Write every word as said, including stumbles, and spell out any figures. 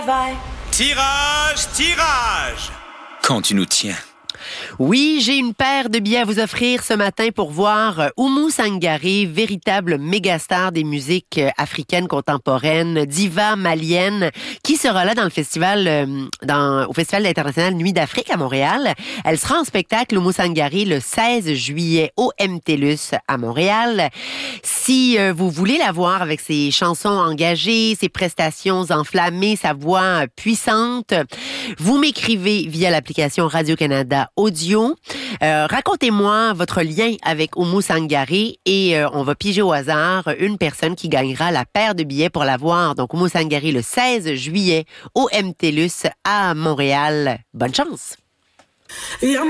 Tirage, tirage! Quand tu nous tiens. Oui, j'ai une paire de billets à vous offrir ce matin pour voir Oumou Sangaré, véritable mégastar des musiques africaines contemporaines, diva malienne, qui sera là dans le festival, euh, dans, au Festival international Nuit d'Afrique à Montréal. Elle sera en spectacle Oumou Sangaré le seize juillet au M T L U S à Montréal. Si euh, vous voulez la voir avec ses chansons engagées, ses prestations enflammées, sa voix puissante, vous m'écrivez via l'application Radio-Canada Audio. Euh, racontez-moi votre lien avec Oumou Sangaré et euh, on va piger au hasard une personne qui gagnera la paire de billets pour la voir. Donc, Oumou Sangaré le seize juillet au M T L U S à Montréal. Bonne chance!